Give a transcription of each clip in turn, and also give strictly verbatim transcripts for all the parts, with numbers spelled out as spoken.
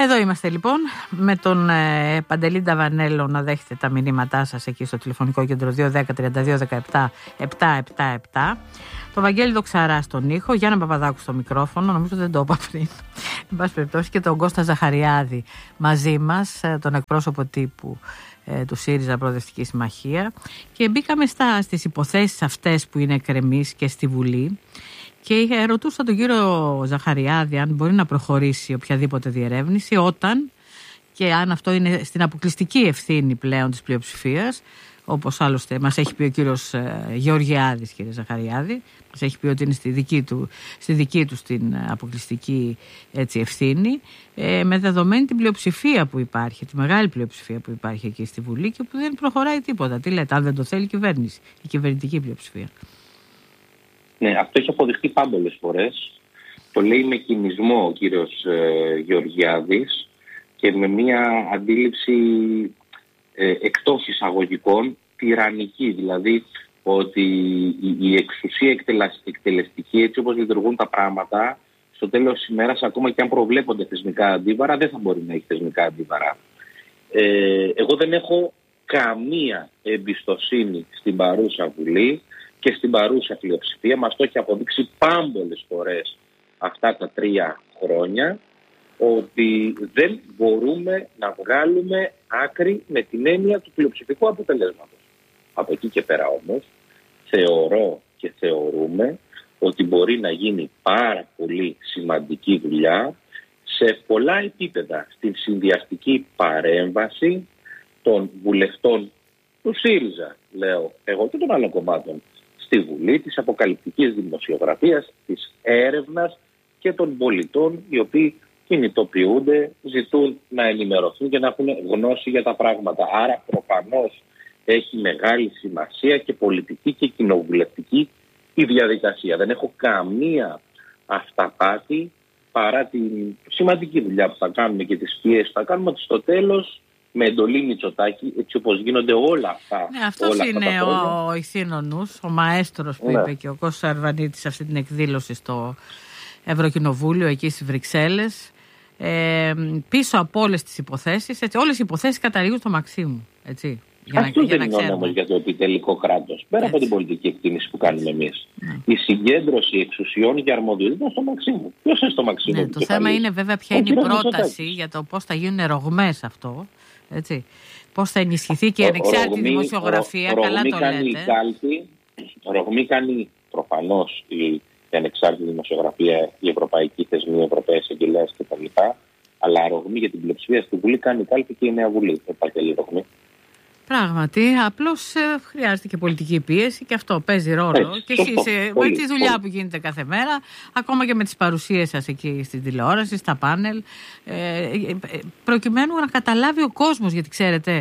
Εδώ είμαστε λοιπόν με τον ε, Παντελή Νταβανέλο να δέχεται τα μηνύματά σας εκεί στο τηλεφωνικό κέντρο δύο ένα μηδέν τριάντα δύο δεκαεπτά επτακόσια εβδομήντα επτά. Το Βαγγέλη Δοξαρά στον ήχο, Γιάννα Παπαδάκου στο μικρόφωνο, νομίζω δεν το είπα πριν. Εν πάση περιπτώσει, και τον Κώστα Ζαχαριάδη μαζί μας, τον εκπρόσωπο τύπου ε, του ΣΥΡΙΖΑ Προοδευτική Συμμαχία. Και μπήκαμε στα, στις υποθέσεις αυτές που είναι εκκρεμείς και στη Βουλή. Και ρωτούσα τον κύριο Ζαχαριάδη αν μπορεί να προχωρήσει οποιαδήποτε διερεύνηση όταν και αν αυτό είναι στην αποκλειστική ευθύνη πλέον της πλειοψηφίας, όπως άλλωστε μας έχει πει ο κύριος Γεωργιάδης, κύριε Ζαχαριάδη, μας έχει πει ότι είναι στη δική του, στη δική του στην αποκλειστική έτσι, ευθύνη, ε, με δεδομένη την πλειοψηφία που υπάρχει, τη μεγάλη πλειοψηφία που υπάρχει εκεί στη Βουλή και που δεν προχωράει τίποτα. Τι λέτε, αν δεν το θέλει η κυβέρνηση, η κυβερνητική πλειοψηφία. Ναι, αυτό έχει αποδειχτεί πάμπολες φορές. Το λέει με κινησμό ο κύριος ε, Γεωργιάδης και με μια αντίληψη ε, εκτός εισαγωγικών τυραννική. Δηλαδή ότι η, η εξουσία εκτελεστική, έτσι όπως λειτουργούν τα πράγματα, στο τέλος της ημέρας, ακόμα και αν προβλέπονται θεσμικά αντίβαρα, δεν θα μπορεί να έχει θεσμικά αντίβαρα. Ε, εγώ δεν έχω καμία εμπιστοσύνη στην παρούσα Βουλή και στην παρούσα πλειοψηφία. Μας το έχει αποδείξει πάμπολες φορές αυτά τα τρία χρόνια ότι δεν μπορούμε να βγάλουμε άκρη με την έννοια του πλειοψηφικού αποτελέσματος. Από εκεί και πέρα όμως θεωρώ και θεωρούμε ότι μπορεί να γίνει πάρα πολύ σημαντική δουλειά σε πολλά επίπεδα στην συνδυαστική παρέμβαση των βουλευτών του ΣΥΡΙΖΑ, λέω εγώ, και των άλλων κομμάτων στη Βουλή, της αποκαλυπτικής δημοσιογραφίας, της έρευνας και των πολιτών οι οποίοι κινητοποιούνται, ζητούν να ενημερωθούν και να έχουν γνώση για τα πράγματα. Άρα προφανώς έχει μεγάλη σημασία και πολιτική και κοινοβουλευτική η διαδικασία. Δεν έχω καμία αυταπάτη παρά τη σημαντική δουλειά που θα κάνουμε και τις πιέσεις που θα κάνουμε, ότι στο τέλος με εντολή Μητσοτάκη, έτσι όπως γίνονται όλα αυτά. Ναι, αυτός είναι ο, ο ηθήνονους, ο μαέστρος που ναι. είπε και ο Κώστας Αρβανίτης σε αυτή την εκδήλωση στο Ευρωκοινοβούλιο, εκεί στις Βρυξέλλες. Ε, πίσω από όλες τις υποθέσεις, έτσι, όλες οι υποθέσεις καταλήγουν στο Μαξίμου. Έτσι, για Αυτό να, δεν για είναι όμως για το επιτελικό κράτος. Πέρα έτσι. από την πολιτική εκτίμηση που κάνουμε εμείς. Ναι. Η συγκέντρωση εξουσιών και αρμοδιοτήτων στο Μαξίμου. Ποιος είναι στο Μαξίμου? Ναι, το θέμα είναι βέβαια ποια είναι η πρόταση για το πώς θα γίνουν ρογμές αυτό. Έτσι. Πώς θα ενισχυθεί και η ανεξάρτητη δημοσιογραφία, ρο, καλά το λέτε. Κάλπη, ρογμή κάνει προφανώς η, η ανεξάρτητη δημοσιογραφία, η ευρωπαϊκή θεσμή, οι ευρωπαϊκές εγγελέες κτλ. Αλλά ρογμή για την πλειοψηφία στη Βουλή κάνει η κάλπη και η Νέα Βουλή. Δεν υπάρχει άλλη ρογμή. Πράγματι, απλώς ε, χρειάζεται και πολιτική πίεση και αυτό παίζει ρόλο. Έτσι, και εσείς ε, με τη δουλειά πολύ. που γίνεται κάθε μέρα, ακόμα και με τις παρουσίες σας εκεί στην τηλεόραση, στα πάνελ, ε, ε, προκειμένου να καταλάβει ο κόσμος, γιατί ξέρετε,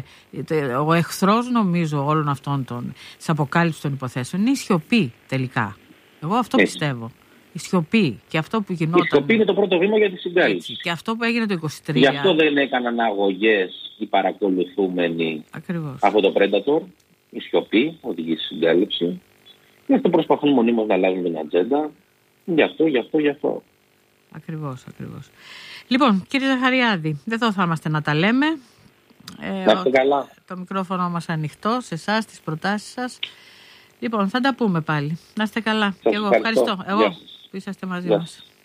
ο εχθρός νομίζω όλων αυτών των της αποκάλυψης των υποθέσεων είναι η σιωπή τελικά. Εγώ αυτό Έτσι. πιστεύω. Η σιωπή και αυτό που γινόταν. Η σιωπή είναι το πρώτο βήμα για τη συγκάλυψη. Και αυτό που έγινε το είκοσι τρία. Γι' αυτό δεν έκαναν αγωγές οι παρακολουθούμενοι Ακριβώς. από το Predator. Η σιωπή οδηγεί στη συγκάλυψη. Γι' αυτό προσπαθούν μονίμως να αλλάζουν την ατζέντα. Γι' αυτό, γι' αυτό, γι' αυτό. Ακριβώς, ακριβώς. Λοιπόν, κύριε Ζαχαριάδη, δεν θα είμαστε να τα λέμε. Ε, να είστε καλά. Το μικρόφωνο μας ανοιχτό σε εσάς, τις προτάσεις σας. Λοιπόν, θα τα πούμε πάλι. Να είστε καλά. Σας και εγώ ευχαριστώ. ευχαριστώ. Εγώ που είσαστε μαζί μας.